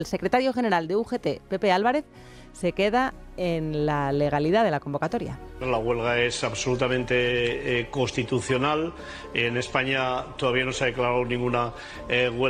El secretario general de UGT, Pepe Álvarez, se queda en la legalidad de la convocatoria. La huelga es absolutamente constitucional. En España todavía no se ha declarado ninguna huelga